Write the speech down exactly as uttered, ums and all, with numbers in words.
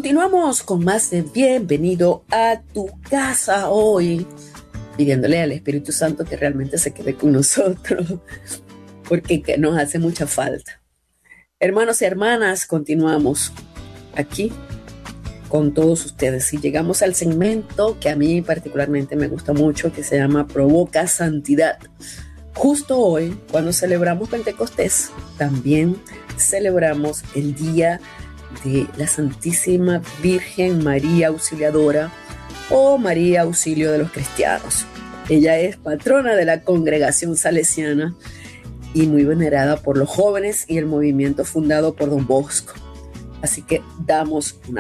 Continuamos con más de Bienvenido a tu casa hoy, pidiéndole al Espíritu Santo que realmente se quede con nosotros, porque que nos hace mucha falta. Hermanos y hermanas, continuamos aquí con todos ustedes y llegamos al segmento que a mí particularmente me gusta mucho, que se llama Provoca Santidad. Justo hoy, cuando celebramos Pentecostés, también celebramos el día de la Santísima Virgen María Auxiliadora o María Auxilio de los Cristianos. Ella es patrona de la congregación salesiana y muy venerada por los jóvenes y el movimiento fundado por Don Bosco. Así que damos un